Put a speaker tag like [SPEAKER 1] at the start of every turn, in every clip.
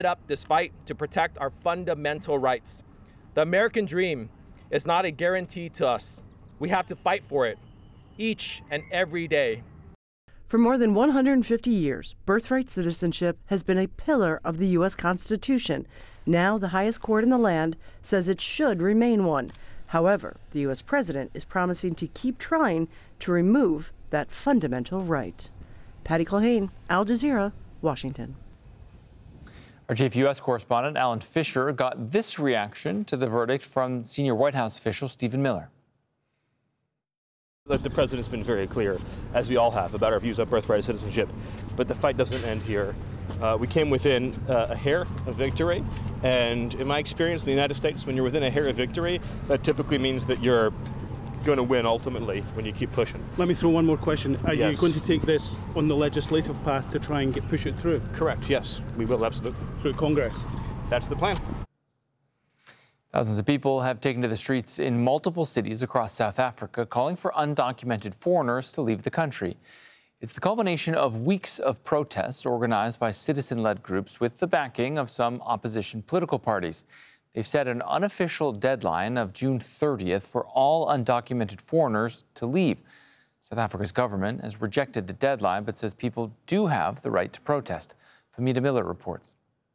[SPEAKER 1] up this fight to protect our fundamental rights. The American dream is not a guarantee to us. We have to fight for it each and every day.
[SPEAKER 2] For more than 150 years, birthright citizenship has been a pillar of the U.S. Constitution. Now, the highest court in the land says it should remain one. However, the U.S. president is promising to keep trying to remove that fundamental right. Patty Culhane, Al Jazeera, Washington.
[SPEAKER 3] Our chief U.S. correspondent, Alan Fisher, got this reaction to the verdict from senior White House official Stephen Miller.
[SPEAKER 4] The president's been very clear, as we all have, about our views on birthright citizenship. But the fight doesn't end here. We came within a hair of victory. And in my experience in the United States, when you're within a hair of victory, that typically means that you're going to win ultimately when you keep pushing.
[SPEAKER 5] Let me throw one more question. Are
[SPEAKER 4] Yes.
[SPEAKER 5] you going to take this on the legislative path to try and push it through?
[SPEAKER 4] Correct, yes. We will, absolutely.
[SPEAKER 5] Through Congress?
[SPEAKER 4] That's the plan.
[SPEAKER 3] Thousands of people have taken to the streets in multiple cities across South Africa, calling for undocumented foreigners to leave the country. It's the culmination of weeks of protests organized by citizen-led groups with the backing of some opposition political parties. They've set an unofficial deadline of June 30th for all undocumented foreigners to leave. South Africa's government has rejected the deadline, but says people do have the right to protest. Famida Miller reports.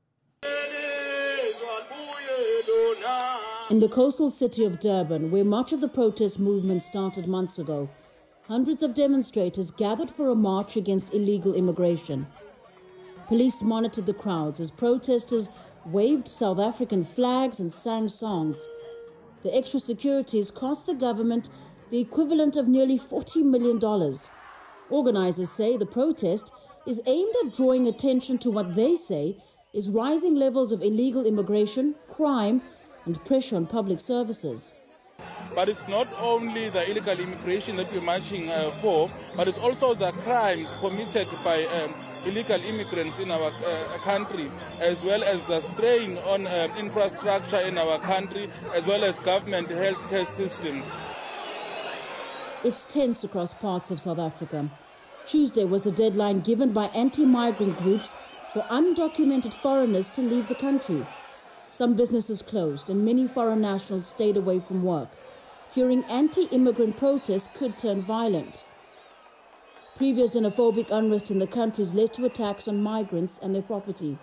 [SPEAKER 6] In the coastal city of Durban, where much of the protest movement started months ago, hundreds of demonstrators gathered for a march against illegal immigration. Police monitored the crowds as protesters waved South African flags and sang songs. The extra securities cost the government the equivalent of nearly $40 million. Organizers say the protest is aimed at drawing attention to what they say is rising levels of illegal immigration, crime, and pressure on public services.
[SPEAKER 7] But it's not only the illegal immigration that we're marching for, but it's also the crimes committed by illegal immigrants in our country, as well as the strain on infrastructure in our country, as well as government healthcare systems.
[SPEAKER 6] It's tense across parts of South Africa. Tuesday was the deadline given by anti-migrant groups for undocumented foreigners to leave the country. Some businesses closed and many foreign nationals stayed away from work, fearing anti-immigrant protests could turn violent. Previous xenophobic unrest in the country has led to attacks on migrants and their property.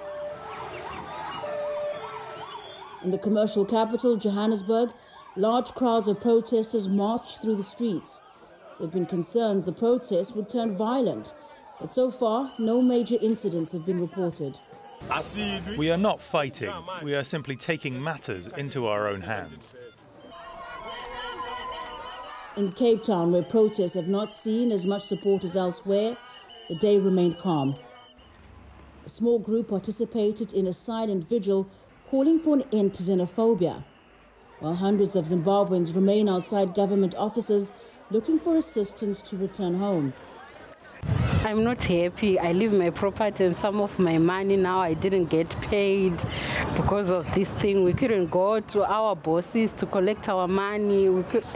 [SPEAKER 6] In the commercial capital, Johannesburg, large crowds of protesters marched through the streets. There have been concerns the protests would turn violent, but so far, no major incidents have been reported.
[SPEAKER 8] We are not fighting. We are simply taking matters into our own hands.
[SPEAKER 6] In Cape Town, where protests have not seen as much support as elsewhere, the day remained calm. A small group participated in a silent vigil calling for an end to xenophobia, while hundreds of Zimbabweans remain outside government offices looking for assistance to return home.
[SPEAKER 9] I'm not happy. I leave my property and some of my money now. I didn't get paid because of this thing. We couldn't go to our bosses to collect our money.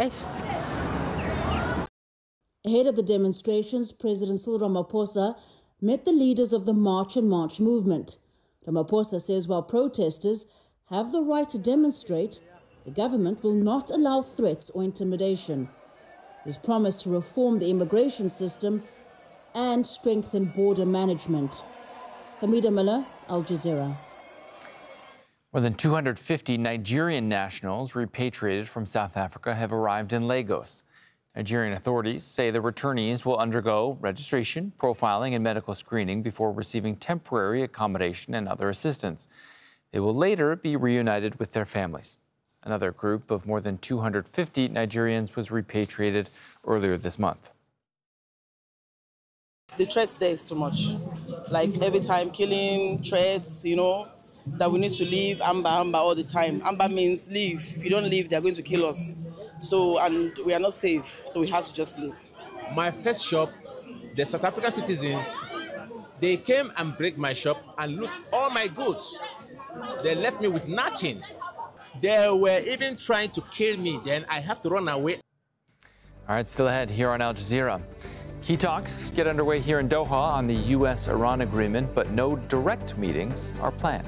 [SPEAKER 6] Ahead of the demonstrations, President Cyril Ramaphosa met the leaders of the March and March movement. Ramaphosa says while protesters have the right to demonstrate, the government will not allow threats or intimidation. His promise to reform the immigration system and strengthen border management. Famida Miller, Al Jazeera.
[SPEAKER 3] More than 250 Nigerian nationals repatriated from South Africa have arrived in Lagos. Nigerian authorities say the returnees will undergo registration, profiling, and medical screening before receiving temporary accommodation and other assistance. They will later be reunited with their families. Another group of more than 250 Nigerians was repatriated earlier this month.
[SPEAKER 10] The threats there is too much. Like every time killing, threats, that we need to leave, Amba all the time. Amba means leave. If you don't leave, they're going to kill us. So, and we are not safe, so we have to just leave.
[SPEAKER 11] My first shop, the South African citizens, they came and break my shop and loot all my goods. They left me with nothing. They were even trying to kill me. Then I have to run away.
[SPEAKER 3] All right, still ahead here on Al Jazeera. Key talks get underway here in Doha on the U.S.-Iran agreement, but no direct meetings are planned.